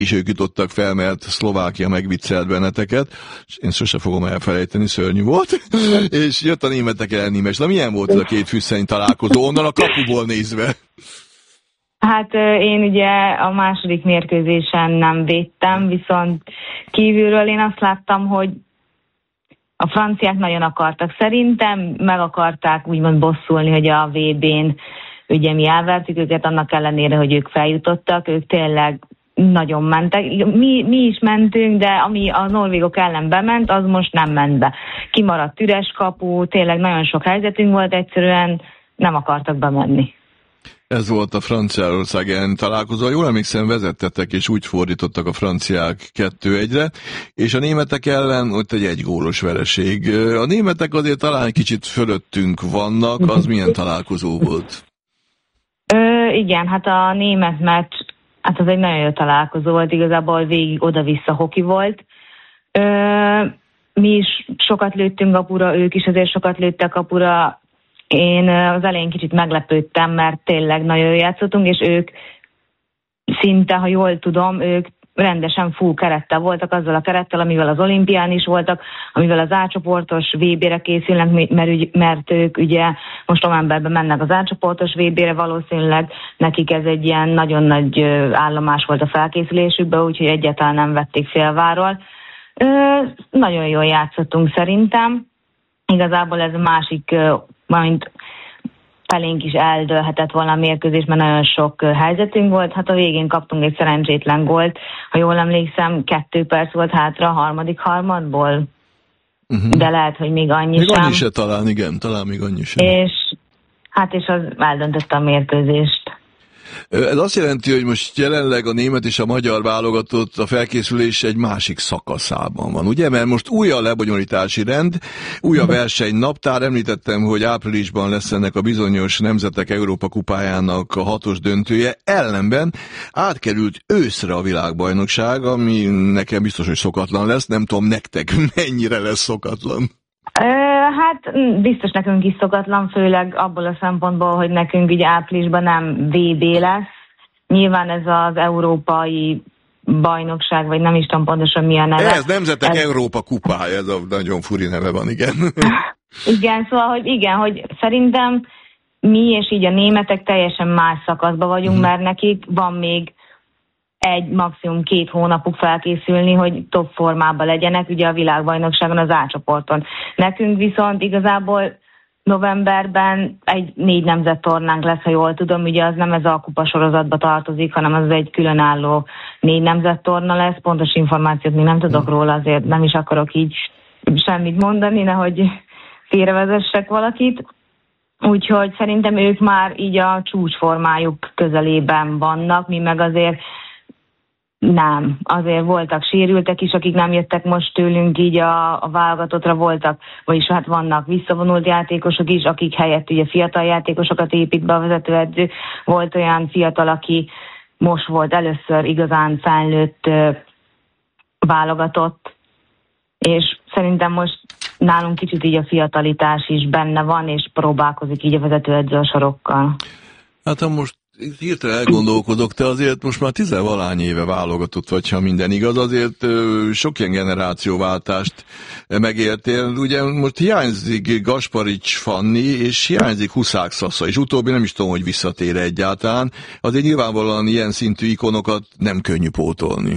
és ők jutottak fel, mert Szlovákia megviccelt benneteket, és én sose fogom elfelejteni, szörnyű volt, és jött a németek elleni meccs. Na milyen volt ez a két fűszeni találkozó, onnan a kapuból nézve? Hát én ugye a második mérkőzésen nem védtem, viszont kívülről én azt láttam, hogy a franciák nagyon akartak. Szerintem meg akarták úgymond bosszulni, hogy a VB-n ugye mi elvertük őket, annak ellenére, hogy ők feljutottak, ők tényleg nagyon mentek. Mi is mentünk, de ami a norvégok ellen bement, az most nem ment be. Kimaradt üres kapu, tényleg nagyon sok helyzetünk volt, egyszerűen nem akartak bemenni. Ez volt a Franciaország ellen találkozó. Jól emlékszem, vezettetek, és úgy fordítottak a franciák 2-1-re, és a németek ellen ott egy egygólos vereség. A németek azért talán egy kicsit fölöttünk vannak, az milyen találkozó volt? Igen, hát a német meccs, hát az egy nagyon jó találkozó volt, igazából végig oda-vissza hoki volt. Mi is sokat lőttünk kapura, ők is azért sokat lőttek kapura. Én az elején kicsit meglepődtem, mert tényleg nagyon jól játszottunk, és ők szinte, ha jól tudom, ők rendesen full kerettel voltak, azzal a kerettel, amivel az olimpián is voltak, amivel az A-csoportos VB-re készülnek, mert ők ugye most novemberben mennek az A-csoportos VB-re, valószínűleg nekik ez egy ilyen nagyon nagy állomás volt a felkészülésükbe, úgyhogy egyáltalán nem vették félváról. Nagyon jól játszottunk szerintem. Igazából ez a másik, majd felénk is eldőlhetett volna a mérkőzés, mert nagyon sok helyzetünk volt. Hát a végén kaptunk egy szerencsétlen gólt. Ha jól emlékszem, 2 perc volt hátra a harmadik harmadból. De lehet, hogy még annyi még sem. Még annyi se talán, igen, talán még annyi sem. És az eldöntötte a mérkőzést. Ez azt jelenti, hogy most jelenleg a német és a magyar válogatott a felkészülés egy másik szakaszában van, ugye? Mert most új a lebonyolítási rend, új a versenynaptár. Említettem, hogy áprilisban lesz ennek a bizonyos Nemzetek Európa kupájának a 6-os döntője. Ellenben átkerült őszre a világbajnokság, ami nekem biztos, hogy szokatlan lesz. Nem tudom, nektek mennyire lesz szokatlan. Hát biztos nekünk is szokatlan, főleg abból a szempontból, hogy nekünk ugye áprilisban nem VB lesz. Nyilván ez az európai bajnokság, vagy nem is tudom pontosan mi a neve. Ez Nemzetek Európa kupája, ez a nagyon furi neve van, igen. Igen, szóval, hogy szerintem mi és így a németek teljesen más szakaszban vagyunk, mert nekik van még maximum 2 hónapuk felkészülni, hogy top formában legyenek, ugye a világbajnokságon az A-csoporton. Nekünk viszont igazából novemberben egy 4 nemzettornánk lesz, ha jól tudom, ugye az nem ez a kupasorozatba tartozik, hanem az egy különálló 4 nemzettorna lesz, pontos információt még nem tudok róla, azért nem is akarok így semmit mondani, nehogy félrevezessek valakit. Úgyhogy szerintem ők már így a csúcsformájuk közelében vannak, mi meg azért nem, azért voltak sérültek is, akik nem jöttek most tőlünk így a válogatottra, voltak, vagyis hát vannak visszavonult játékosok is, akik helyett ugye fiatal játékosokat épít be a vezetőedző. Volt olyan fiatal, aki most volt először igazán felnőtt válogatott, és szerintem most nálunk kicsit így a fiatalitás is benne van, és próbálkozik így a vezetőedző a sorokkal. Hát ha most hirtelen elgondolkodok, te azért most már 10-valány éve válogatott vagy, ha minden igaz, azért sok ilyen generációváltást megéltél. Ugye most hiányzik Gasparics Fanni, és hiányzik Huszák Szasza, és utóbbi nem is tudom, hogy visszatér egyáltalán. Azért nyilvánvalóan ilyen szintű ikonokat nem könnyű pótolni.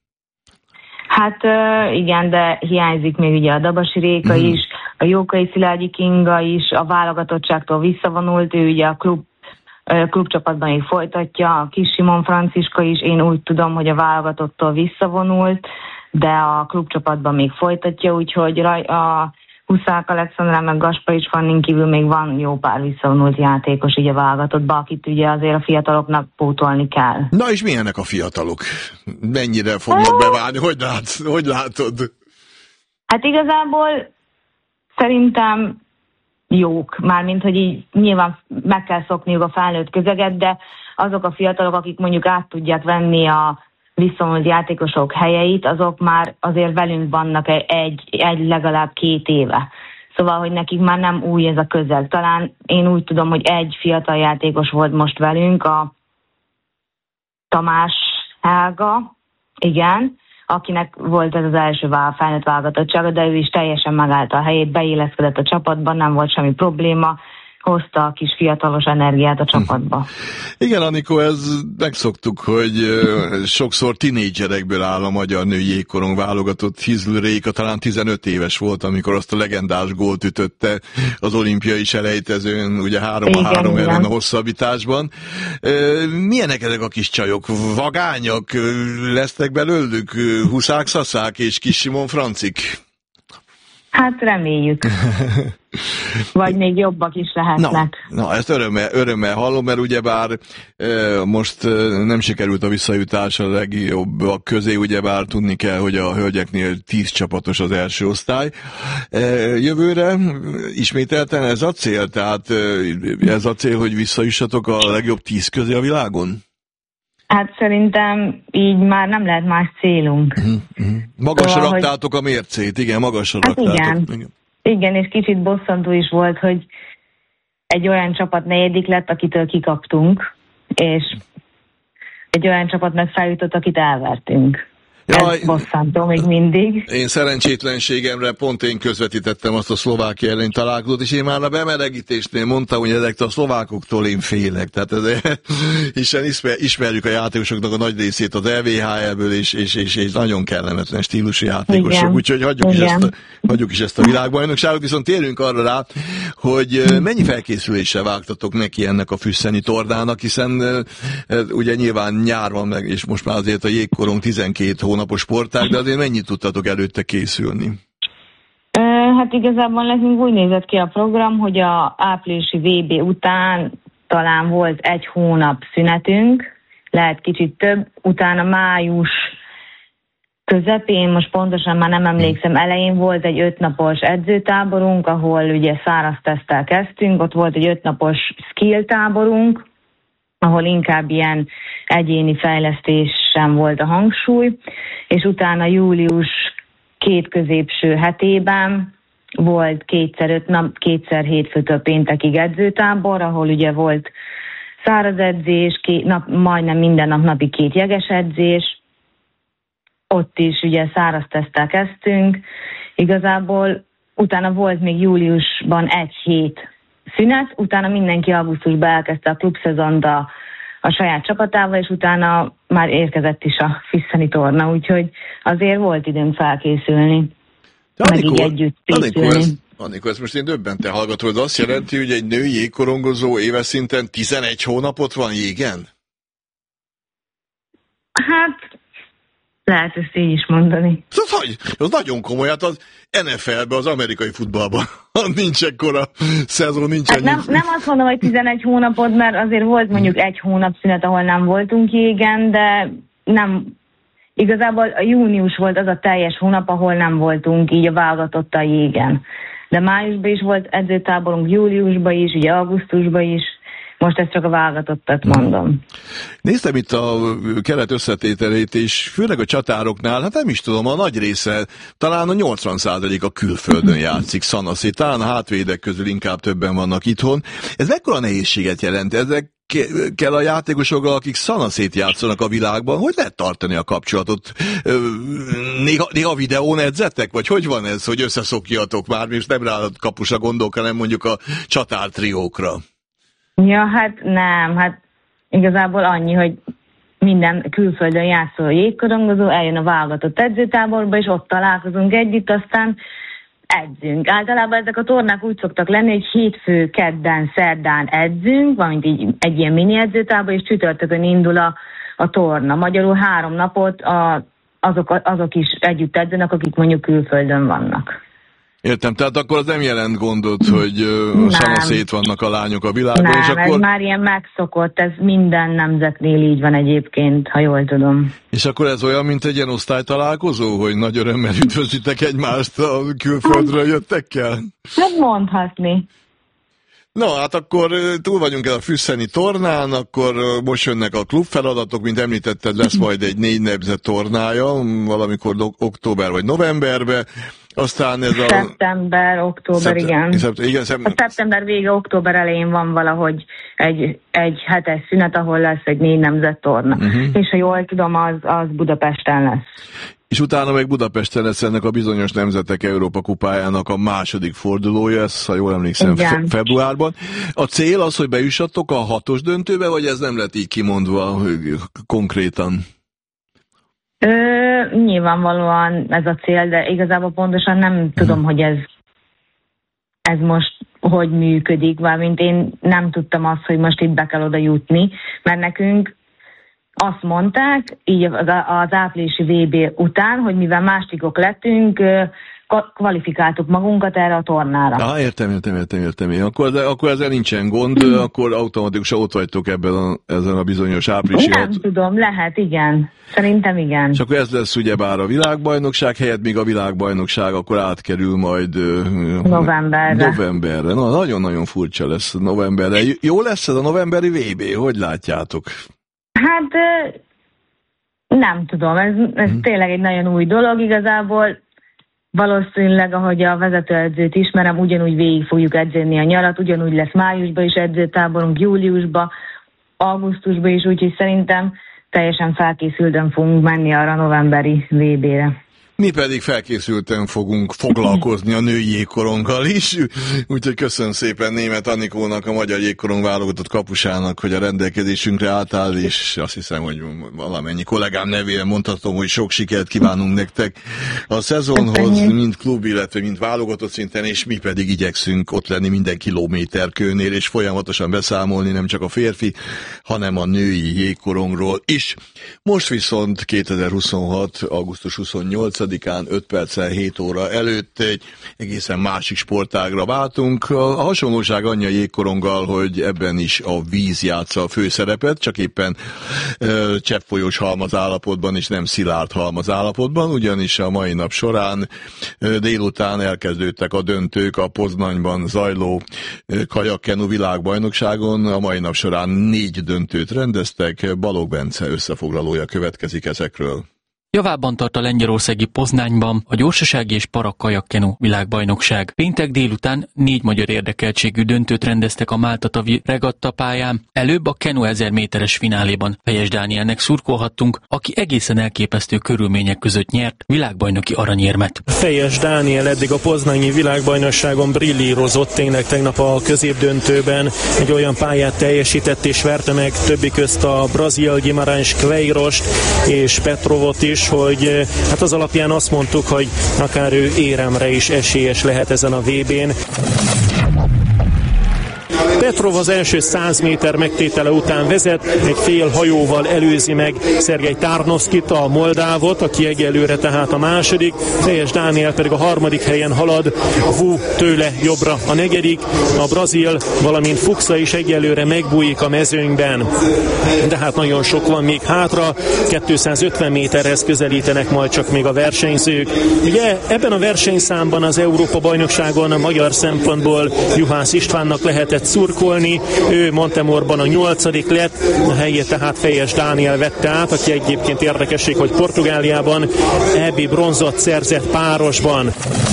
Hát igen, de hiányzik még ugye a Dabasi Réka is, a Jókai Szilágyi Kinga is, a válogatottságtól visszavonult, ő ugye a klubcsapatban még folytatja, a Kis Simon Franciska is, én úgy tudom, hogy a válogatottól visszavonult, de a klubcsapatban még folytatja, úgyhogy a Huszák Alexandrán meg Gasparics Fannin kívül még van jó pár visszavonult játékos így a válogatottban, akit ugye azért a fiataloknak pótolni kell. Na és milyenek a fiatalok? Mennyire fognak beválni? Hogy látod? Hát igazából szerintem jók, mármint, hogy így nyilván meg kell szokniuk a felnőtt közeget, de azok a fiatalok, akik mondjuk át tudják venni a visszavonult játékosok helyeit, azok már azért velünk vannak egy legalább 2 éve. Szóval, hogy nekik már nem új ez a közeg. Talán én úgy tudom, hogy egy fiatal játékos volt most velünk, a Tamás Helga, igen, akinek volt ez az első felnőtt válogatottsága, de ő is teljesen megállta a helyét, beilleszkedett a csapatban, nem volt semmi probléma, hozta a kis fiatalos energiát a csapatba. Igen, Anikó, megszoktuk, hogy sokszor tinédzserekből áll a magyar női jégkorong válogatott. Hizl Réka talán 15 éves volt, amikor azt a legendás gólt ütötte az olimpiai selejtezőn, ugye 3-3 ellen a hosszabbításban. Milyenek ezek a kis csajok? Vagányak lesznek belőlük? Huszák, Szaszák és Kis Simon Francik? Hát reméljük. Vagy még jobbak is lehetnek. Na ezt örömmel hallom, mert ugyebár most nem sikerült a visszajutás a legjobbak közé, ugyebár tudni kell, hogy a hölgyeknél 10 csapatos az első osztály. Jövőre ismételten ez a cél? Tehát ez a cél, hogy visszajussatok a legjobb 10 közé a világon? Hát szerintem így már nem lehet más célunk. Magasra raktátok a mércét, igen, magasra raktátok. Igen, és kicsit bosszantó is volt, hogy egy olyan csapat 4. lett, akitől kikaptunk, és egy olyan csapat meg feljutott, akit elvertünk. Ez bosszantó még mindig. Én szerencsétlenségemre pont én közvetítettem azt a Szlovákia ellen találkozót, és én már a bemelegítésnél mondtam, hogy ezektől a szlovákoktól én félek. Tehát hiszen ismerjük a játékosoknak a nagy részét az LVHL-ből, és nagyon kellemetlen stílusú játékosok. Úgyhogy hagyjuk is ezt a világbajnokságot, viszont térjünk arra rá, hogy mennyi felkészüléssel vágtatok neki ennek a füsszeni tornának, hiszen ugye nyilván nyár van meg, és most már azért a jégkorong 12 hónapos sportág, de azért mennyit tudtatok előtte készülni? Hát igazából nekünk úgy nézett ki a program, hogy a áprilisi VB után talán volt 1 hónap szünetünk, lehet kicsit több, utána május közepén, most pontosan már nem emlékszem, elején volt egy 5 napos edzőtáborunk, ahol ugye száraz teszttel kezdtünk, ott volt egy 5 napos skill táborunk, ahol inkább ilyen egyéni fejlesztésen volt a hangsúly, és utána július 2 középső hetében volt 2x 5 nap, 2-szer hétfőtől péntekig edzőtábor, ahol ugye volt száraz edzés, majdnem minden nap napi 2 jeges edzés, ott is ugye száraz teszttel kezdtünk, igazából utána volt még júliusban 1 hét szünet, utána mindenki augusztusban elkezdte a klubszezont a saját csapatával, és utána már érkezett is a füsszeni torna, úgyhogy azért volt időnk felkészülni. Meg így együtt készülni. Anikó, ezt most én döbbenten hallgatom, hogy azt jelenti, hogy egy női jégkorongozó éves szinten 11 hónapot van jégen? Hát lehet ezt így is mondani. Az nagyon komoly, hát az NFL-ben, az amerikai futballban nincs ekkora szezon, nincsen. Hát nem azt mondom, hogy 11 hónapot, mert azért volt mondjuk 1 hónap szünet, ahol nem voltunk jégen, de nem. Igazából a június volt az a teljes hónap, ahol nem voltunk így a válogatottal jégen. De májusban is volt edzőtáborunk, júliusban is, ugye augusztusban is. Most ezt csak a válogatottat mondom. Néztem itt a keret összetételét, és főleg a csatároknál, hát nem is tudom, a nagy része, talán a 80% a külföldön játszik szanaszét, talán a hátvédek közül inkább többen vannak itthon. Ez mekkora nehézséget jelent? Ezek kell a játékosokkal, akik szanaszét játszanak a világban, hogy lehet tartani a kapcsolatot? Néha videón edzettek? Vagy hogy van ez, hogy összeszokjatok már, és nem rá a kapusra gondolok, hanem mondjuk a csatártriókra? Ja, hát nem, hát igazából annyi, hogy minden külföldön játszó jégkorongozó eljön a válogatott edzőtáborba, és ott találkozunk együtt, aztán edzünk. Általában ezek a tornák úgy szoktak lenni, hogy hétfő, kedden, szerdán edzünk, valamint így egy ilyen mini edzőtábor, és csütörtökön indul a torna. Magyarul 3 napot azok is együtt edzenek, akik mondjuk külföldön vannak. Értem, tehát akkor az nem jelent gondot, hogy szanaszét vannak a lányok a világon, nem, és akkor... ez már ilyen megszokott, ez minden nemzetnél így van egyébként, ha jól tudom. És akkor ez olyan, mint egy ilyen osztálytalálkozó, hogy nagy örömmel üdvözlitek egymást a külföldről jöttekkel? Hát mondhatni. Na, hát akkor túl vagyunk el a füsszeni tornán, akkor most jönnek a klubfeladatok, mint említetted, lesz majd egy 4 nemzet tornája, valamikor október vagy novemberben. Aztán ez a... Szeptember, október, igen. A szeptember vége, október elején van valahogy egy hetes szünet, ahol lesz egy 4 nemzettorna. És ha jól tudom, az Budapesten lesz. És utána meg Budapesten lesz ennek a bizonyos nemzetek Európa kupájának a második fordulója, ez, ha jól emlékszem, februárban. A cél az, hogy bejussatok a 6-os döntőbe, vagy ez nem lett így kimondva konkrétan? Nyilvánvalóan ez a cél, de igazából pontosan nem tudom, hogy ez most hogy működik, valamint én nem tudtam azt, hogy most itt be kell oda jutni, mert nekünk azt mondták, így az áprilisi VB után, hogy mivel másodikok lettünk, kvalifikáltuk magunkat erre a tornára. Értem. Akkor ezzel nincsen gond, akkor automatikusan ott vagytok ezen a bizonyos áprilisi... Nem tudom, lehet, igen. Szerintem igen. És akkor ez lesz ugyebár a világbajnokság helyett, míg a világbajnokság akkor átkerül majd... Novemberre. Na, nagyon-nagyon furcsa lesz novemberre. Jó lesz ez a novemberi VB? Hogy látjátok? Hát nem tudom, ez tényleg egy nagyon új dolog igazából. Valószínűleg, ahogy a vezetőedzőt ismerem, ugyanúgy végig fogjuk edzeni a nyarat, ugyanúgy lesz májusban is edzőtáborunk, júliusban, augusztusban is, úgyhogy szerintem teljesen felkészülten fogunk menni arra a novemberi VB-re. Mi pedig felkészülten fogunk foglalkozni a női jégkoronggal is, úgyhogy köszönöm szépen Németh Anikónak, a magyar jégkorong válogatott kapusának, hogy a rendelkezésünkre álltál, és azt hiszem, hogy valamennyi kollégám nevében mondhatom, hogy sok sikert kívánunk nektek a szezonhoz, mind klub, illetve mind válogatott szinten, és mi pedig igyekszünk ott lenni minden kilométerkőnél, és folyamatosan beszámolni nem csak a férfi, hanem a női jégkorongról is. Most viszont 2026. augusztus 28-án 5 perccel 7 óra előtt egy egészen másik sportágra váltunk. A hasonlóság annyi a jégkoronggal, hogy ebben is a víz játsza a főszerepet, csak éppen cseppfolyós halmazállapotban és nem szilárd halmazállapotban, ugyanis a mai nap során délután elkezdődtek a döntők a Poznanyban zajló kajakkenu világbajnokságon. A mai nap során 4 döntőt rendeztek. Balogh Bence összefoglalója következik ezekről. Javában tart a lengyelországi Poznányban a gyorsasági és parak-kajakkenu világbajnokság. Péntek délután 4 magyar érdekeltségű döntőt rendeztek a máltatavi regattapályán. Előbb a kenu 1000 méteres fináléban Fejes Dánielnek szurkolhattunk, aki egészen elképesztő körülmények között nyert világbajnoki aranyérmet. Fejes Dániel eddig a poznanyi világbajnokságon brillírozott, tényleg tegnap a középdöntőben egy olyan pályát teljesített és verte meg többi közt a brazil Guimarães Queirost és Petrovot is, hogy hát az alapján azt mondtuk, hogy akár ő éremre is esélyes lehet ezen a VB-n. Petrov az első 100 méter megtétele után vezet, egy fél hajóval előzi meg Szergej Tarnovszkit, a moldávot, aki egyelőre tehát a második, Fejes Dániel pedig a harmadik helyen halad, Wu tőle jobbra a negyedik, a brazil, valamint Fuchsa is egyelőre megbújik a mezőnyben. De hát nagyon sok van még hátra, 250 méterhez közelítenek majd csak még a versenyzők. Ugye ebben a versenyszámban az Európa-bajnokságon a magyar szempontból Juhász Istvánnak lehetett szurkolni, ő Montemorban a 8. lett, a helyét tehát Fejes Dániel vette át, aki egyébként érdekesség, hogy Portugáliában EB bronzot szerzett párosban.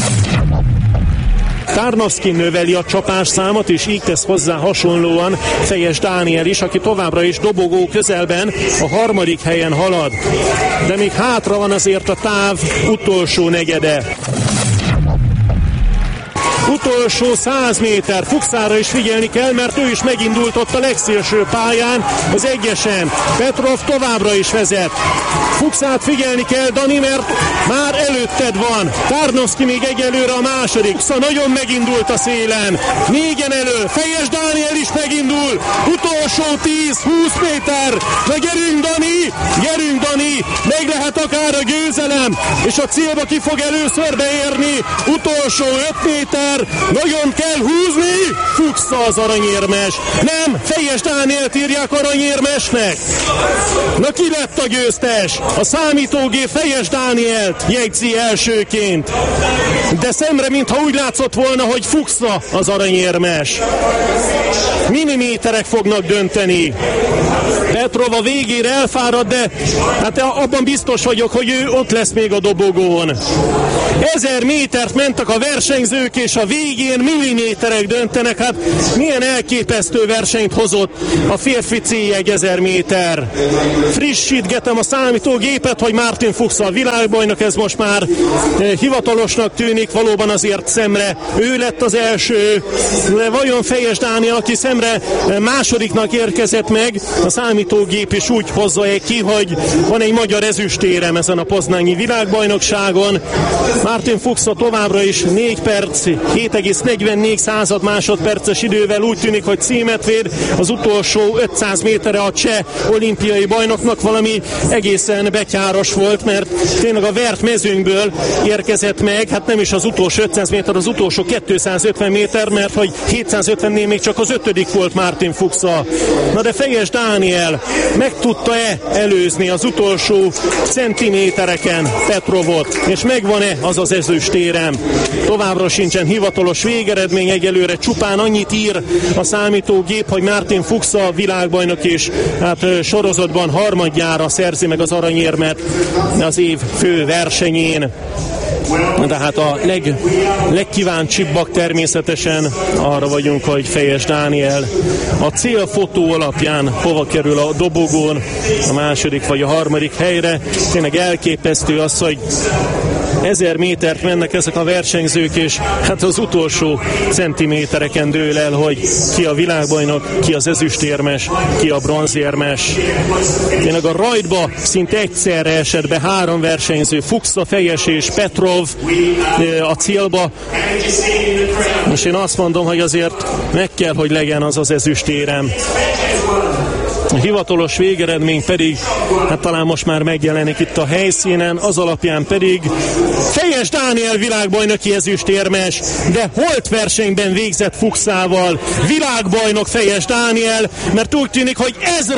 Tarnovszki növeli a csapásszámot, és így tesz hozzá hasonlóan Fejes Dániel is, aki továbbra is dobogó közelben a harmadik helyen halad. De még hátra van azért a táv utolsó negyede. Utolsó 100 méter, Fuchsára is figyelni kell, mert ő is megindult ott a legszélső pályán, az egyesen. Petrov továbbra is vezet. Fuchsát figyelni kell, Dani, mert már előtted van. Tarnovszki még egyelőre a második. Szóval nagyon megindult a szélen. 4-en elő, Fejes Dániel is megindul. Utolsó 10-20 méter. Na gyerünk, Dani, meg lehet akár a győzelem, és a célba ki fog először beérni. Utolsó 5 méter. Nagyon kell húzni, Fuchsa az aranyérmes. Nem, Fejes Dánielt írják aranyérmesnek. Na ki lett a győztes? A számítógép Fejes Dánielt jegyzi elsőként. de szemre, mintha úgy látszott volna, hogy Fuchsa az aranyérmes. Milliméterek fognak dönteni. Petrov a végére elfárad, de hát abban biztos vagyok, hogy ő ott lesz még a dobogón. 1000 métert mentek a versenyzők, és a végén milliméterek döntenek. Hát milyen elképesztő versenyt hozott a férfi C-jegy 1000 méter. Frissítgetem a számítógépet, hogy Martin Fuchsa a világbajnok, ez most már hivatalosnak tűnik, valóban azért szemre ő lett az első, de vajon Fejes Dániel, aki szemre másodiknak érkezett meg, a számítógép is úgy hozza ki, hogy van egy magyar ezüstérem ezen a poznányi világbajnokságon. Martin Fuchsa továbbra is 4 perc, 7,44 másodperces idővel úgy tűnik, hogy címet véd. Az utolsó 500 méterre a cseh olimpiai bajnoknak valami egészen betyáros volt, mert tényleg a vert mezőnkből érkezett meg, hát nem is az utolsó 500 méter, az utolsó 250 méter, mert hogy 750-nél még csak az 5. volt Martin Fuchsa. Na de Fejes Dániel meg tudta-e előzni az utolsó centimétereken Petrovot, és megvan-e az az ezüstérem? Továbbra sincsen hivatalos végeredmény, egyelőre csupán annyit ír a számítógép, hogy Martin Fuchsa világbajnok, és hát sorozatban harmadjára szerzi meg az aranyérmet az év fő versenyén. De hát a legkíváncsibbak természetesen arra vagyunk, hogy Fejes Dániel a célfotó alapján hova kerül a dobogón, a második vagy a harmadik helyre. Tényleg elképesztő az, hogy 1000 métert mennek ezek a versenyzők, és hát az utolsó centimétereken dől el, hogy ki a világbajnok, ki az ezüstérmes, ki a bronzérmes. Tényleg a rajtba szinte egyszerre esett be 3 versenyző, Fuchsa, Fejes és Petrov a célba. És én azt mondom, hogy azért meg kell, hogy legyen az az ezüstérem. A hivatalos végeredmény pedig, hát talán most már megjelenik itt a helyszínen, az alapján pedig Fejes Dániel világbajnoki ezüstérmes, de holt versenyben végzett Fuchsával. Világbajnok Fejes Dániel, mert úgy tűnik, hogy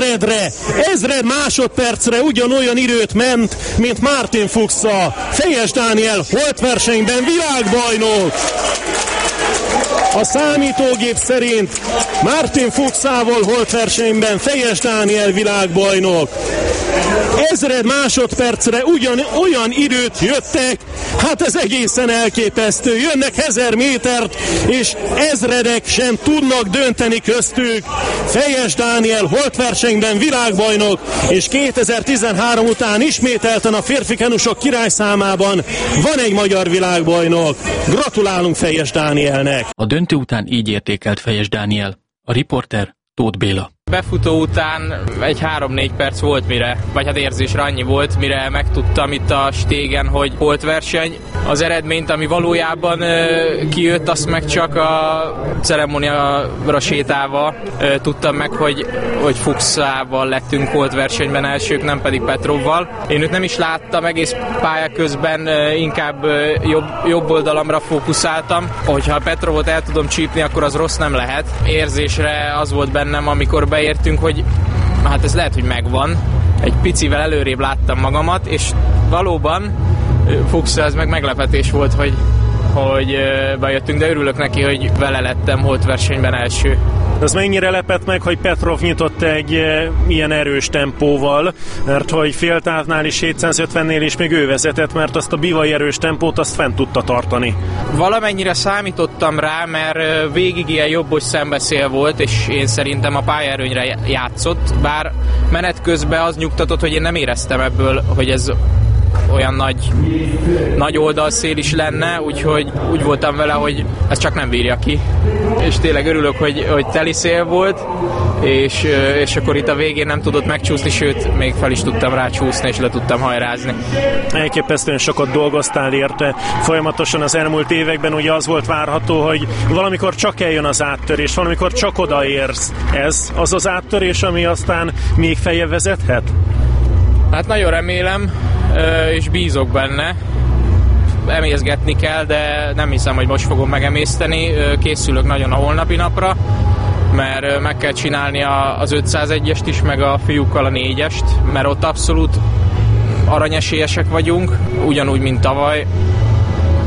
ezred másodpercre ugyanolyan időt ment, mint Martin Fuchsa. Fejes Dániel holt versenyben világbajnok! A számítógép szerint Martin Fuchsával holt versenyben Fejes Dániel világbajnok. 1000 másodpercre olyan időt jöttek, hát ez egészen elképesztő. Jönnek 1000 métert, és ezredek sem tudnak dönteni köztük. Fejes Dániel holt versenyben világbajnok, és 2013 után ismételten a férfi kenusok királyszámában van egy magyar világbajnok. Gratulálunk Fejes Dánielnek! A döntő után így értékelt Fejes Dániel. A riporter Tóth Béla. Befutó után egy 3-4 perc volt vagy hát érzésre annyi volt, mire megtudtam itt a stégen, hogy holt verseny. Az eredményt, ami valójában kijött, azt meg csak a ceremóniára sétálva tudtam meg, hogy Fuchsával lettünk holt versenyben elsők, nem pedig Petrovval. Én őt nem is láttam egész pálya közben, inkább jobb oldalamra fókuszáltam. Hogyha Petrovot el tudom csípni, akkor az rossz nem lehet. Érzésre az volt bennem, amikor beértünk, hogy hát ez lehet, hogy megvan. Egy picivel előrébb láttam magamat, és valóban Fuchsa, ez meg meglepetés volt, hogy bejöttünk, de örülök neki, hogy vele lettem holt versenyben első. Ez mennyire lepett meg, hogy Petrov nyitott egy ilyen erős tempóval, mert hogy féltávnál is 750-nél is még ő vezetett, mert azt a bivaj erős tempót azt fent tudta tartani. Valamennyire számítottam rá, mert végig ilyen jobbos szembeszél volt, és én szerintem a pályaerőnyre játszott, bár menet közben az nyugtatott, hogy én nem éreztem ebből, hogy ez olyan nagy oldalszél is lenne, úgyhogy úgy voltam vele, hogy ez csak nem bírja ki. És tényleg örülök, hogy teli szél volt, és akkor itt a végén nem tudott megcsúszni, sőt, még fel is tudtam rácsúszni, és le tudtam hajrázni. Elképesztően sokat dolgoztál érte. Folyamatosan az elmúlt években ugye az volt várható, hogy valamikor csak eljön az áttörés, valamikor csak odaérsz. Ez az az áttörés, ami aztán még feljebb vezethet? Hát nagyon remélem, és bízok benne. Emészgetni kell, de nem hiszem, hogy most fogom megemészteni. Készülök nagyon a holnapi napra, mert meg kell csinálni az 501-est is, meg a fiúkkal a 4-est, mert ott abszolút aranyesélyesek vagyunk, ugyanúgy, mint tavaly.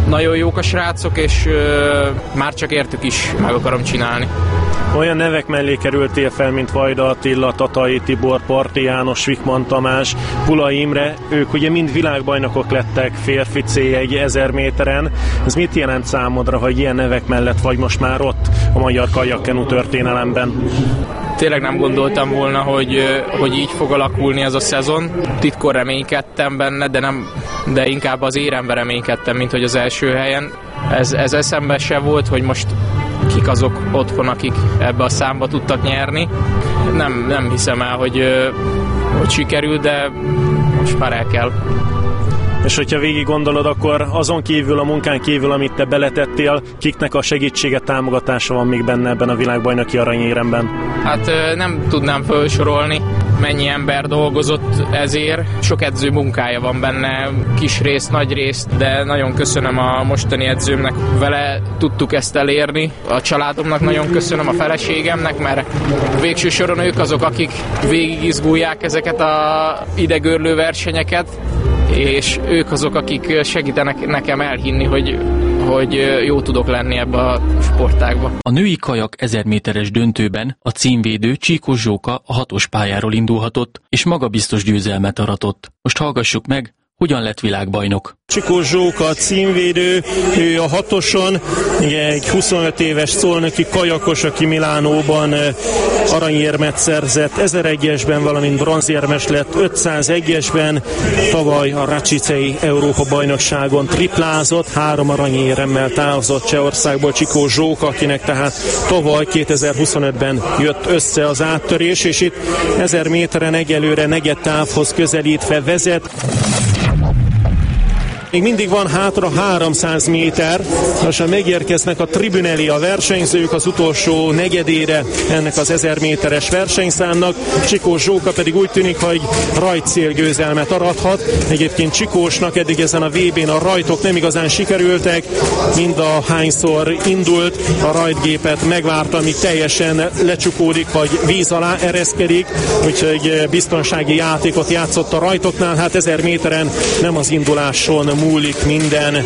nagyon jók a srácok, és már csak értük is meg akarom csinálni. Olyan nevek mellé kerültél fel, mint Vajda Attila, Tatai Tibor, Parti János, Vikman Tamás, Pulai Imre, ők ugye mind világbajnokok lettek férfi C1 1000 méteren. Ez mit jelent számodra, hogy ilyen nevek mellett vagy most már ott a magyar kajakkenu történelemben? Tényleg nem gondoltam volna, hogy így fog alakulni ez a szezon. Titkon reménykedtem benne, de inkább az érembe reménykedtem, mint hogy az első helyen. Ez eszembe se volt, hogy most kik azok otthon, akik ebbe a számba tudtak nyerni. Nem hiszem el, hogy sikerül, de most már el kell. És hogyha végig gondolod, akkor azon kívül, a munkán kívül, amit te beletettél, kiknek a segítsége, támogatása van még benne ebben a világbajnoki aranyéremben? Hát nem tudnám felsorolni, mennyi ember dolgozott ezért. Sok edző munkája van benne, kis rész, nagy rész, de nagyon köszönöm a mostani edzőmnek, vele tudtuk ezt elérni. A családomnak nagyon köszönöm, a feleségemnek, mert végső soron ők azok, akik végigizgulják ezeket a idegörlő versenyeket, és ők azok, akik segítenek nekem elhinni, hogy jó tudok lenni ebbe a sportágba. A női kajak 1000 méteres döntőben a címvédő Csíkos Zsóka a 6-os pályáról indulhatott, és magabiztos győzelmet aratott. Most hallgassuk meg, hogyan lett világbajnok. Csíkos Zsóka a címvédő, ő a 6-oson, egy 25 éves szolnoki kajakos, aki Milánóban aranyérmet szerzett 1001-esben, valamint bronzérmes lett 501-esben, tavaly a Račicei Európa-bajnokságon triplázott, 3 aranyéremmel távozott Csehországból Csíkos Zsóka, akinek tehát tavaly 2025-ben jött össze az áttörés, és itt 1000 méteren egyelőre negyed távhoz közelítve vezet. Még mindig van hátra 300 méter, lassan megérkeznek a tribün elé a versenyzők az utolsó negyedére ennek az 1000 méteres versenyszámnak. Csíkos Zsóka pedig úgy tűnik, hogy rajtcélgyőzelmet arathat. Egyébként Csikósnak eddig ezen a VB-n a rajtok nem igazán sikerültek, mind a hányszor indult, a rajtgépet megvárta, amíg teljesen lecsukódik, vagy víz alá ereszkedik, úgyhogy biztonsági játékot játszott a rajtoknál. Hát 1000 méteren nem az induláson múlik minden.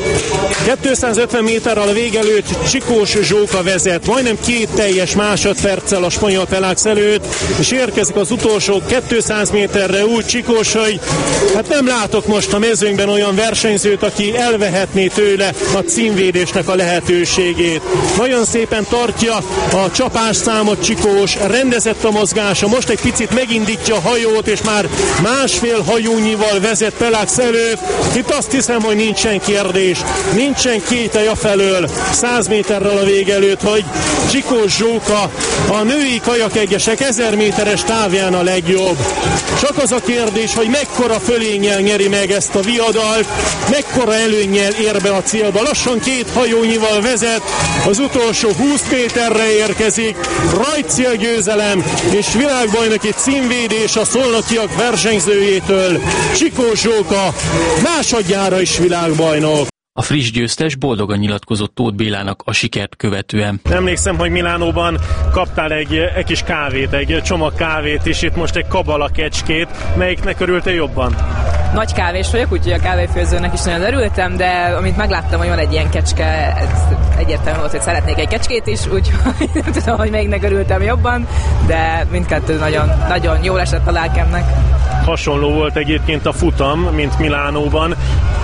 250 méterrel a vég előtt Csíkos Zsóka vezet, majdnem 2 teljes másodperccel a spanyol Peláx előtt, és érkezik az utolsó 200 méterre úgy Csíkos, hogy hát nem látok most a mezőnyben olyan versenyzőt, aki elvehetné tőle a címvédésnek a lehetőségét. Nagyon szépen tartja a csapásszámot Csíkos, rendezett a mozgása, most egy picit megindítja a hajót, és már másfél hajónyival vezet Peláx előtt. Itt azt hiszem, hogy nincsen kérdés, nincsen kételj afelől 100 méterrel a vég előtt, hogy Csíkos Zsóka a női kajakegyesek 1000 méteres távján a legjobb. Csak az a kérdés, hogy mekkora fölénnyel nyeri meg ezt a viadalt, mekkora előnnyel ér be a célba. Lassan 2 hajónyival vezet, az utolsó 20 méterre érkezik, rajtcélgyőzelem és világbajnoki címvédés a szolnokiak versenyzőjétől. Csíkos Zsóka másodjára is világbajnok. A friss győztes boldogan nyilatkozott Tóth Bélának a sikert követően. Emlékszem, hogy Milánóban kaptál egy kis kávét, egy csomag kávét, és itt most egy kabala kecskét. Melyiknek örültél jobban? Nagy kávés vagyok, úgyhogy a kávéfőzőnek is nagyon örültem, de amit megláttam, hogy van egy ilyen kecske, egyértelmű volt, hogy szeretnék egy kecskét is, úgyhogy nem tudom, hogy melyiknek örültem jobban, de mindkettő nagyon, nagyon jól esett a lelkemnek. Hasonló volt egyébként a futam, mint Milánóban.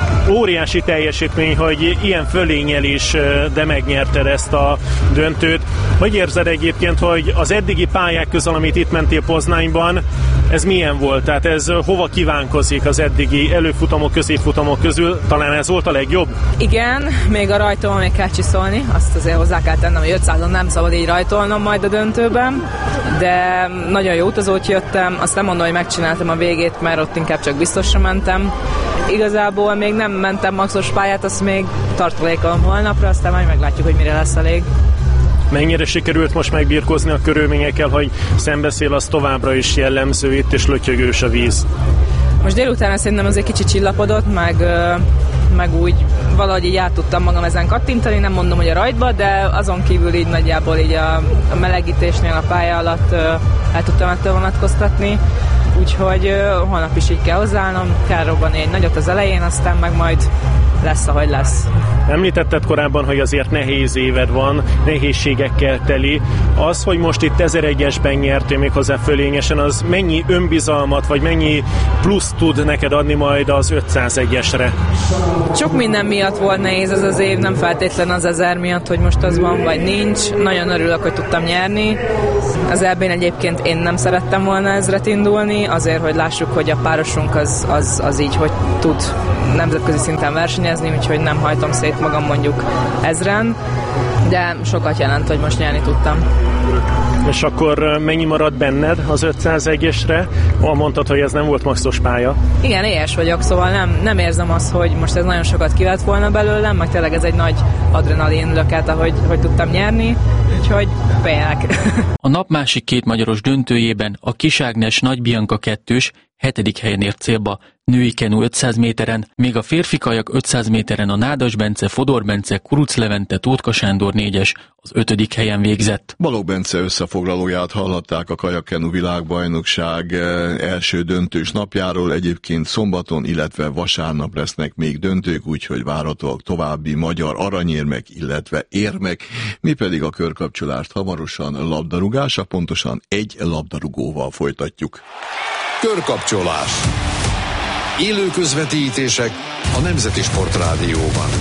Óriási teljesítmény, hogy ilyen fölénnyel is, de megnyerted ezt a döntőt. Hogy érzed egyébként, hogy az eddigi pályák közül, amit itt mentél Poznányban, ez milyen volt? Tehát ez hova kívánkozik az eddigi előfutamok, középfutamok közül? Talán ez volt a legjobb? Igen, még a rajtomon még kell csiszolni, azt azért hozzá kell tennem, hogy 500-on nem szabad így rajtolnom majd a döntőben, de nagyon jó utazót jöttem, azt nem mondom, hogy megcsináltam a végét, mert ott inkább csak biztosra mentem. Igazából még nem mentem maxos pályát, azt még tartalékolom holnapra, aztán majd meglátjuk, hogy mire lesz elég. Mennyire sikerült most megbirkózni a körülményekkel, hogy szembeszél, az továbbra is jellemző itt, és lötyögős a víz? Most délután szerintem azért kicsit csillapodott, meg úgy valahogy így át tudtam magam ezen kattintani, nem mondom, hogy a rajtba, de azon kívül így nagyjából így a melegítésnél a pálya alatt el tudtam ettől vonatkoztatni. úgyhogy holnap is így kell hozzáállnom, kell robbanni egy nagyot az elején, aztán meg majd lesz, ahogy lesz. Említetted korábban, hogy azért nehéz éved van, nehézségekkel teli. Az, hogy most itt 1001-esben nyertél méghozzá fölényesen, az mennyi önbizalmat, vagy mennyi plusz tud neked adni majd az 501-esre? Sok minden miatt volt nehéz ez az év, nem feltétlen az 1000 miatt, hogy most az van, vagy nincs. Nagyon örülök, hogy tudtam nyerni. Az EB-n egyébként én nem szerettem volna ezret indulni, azért, hogy lássuk, hogy a párosunk az így, hogy tud nemzetközi szinten versenyezni, úgyhogy nem hajtom szét magam mondjuk 1000-en, de sokat jelent, hogy most nyerni tudtam. És akkor mennyi marad benned az 501-esre? Mondtad, hogy ez nem volt maxos pálya. Igen, éhes vagyok, szóval nem érzem azt, hogy most ez nagyon sokat kivett volna belőlem, meg tényleg ez egy nagy adrenalin löket, hogy tudtam nyerni, úgyhogy félek. A nap másik 2 magyaros döntőjében a Kis Ágnes Nagy Bianca 2-s 7. helyen ért célba női kenu 500 méteren, míg a férfi kajak 500 méteren a Nádas Bence, Fodor Bence, Kuruc Levente, Tótka Sándor 4-es az 5. helyen végzett. Balogh Bence összefoglalóját hallhatták a kajakkenu világbajnokság első döntős napjáról. Egyébként szombaton, illetve vasárnap lesznek még döntők, úgyhogy várhatóak további magyar aranyérmek, illetve érmek. Mi pedig a körkapcsolást hamarosan labdarúgása, pontosan egy labdarúgóval folytatjuk. Körkapcsolás. Élő közvetítések a Nemzeti Sportrádióban.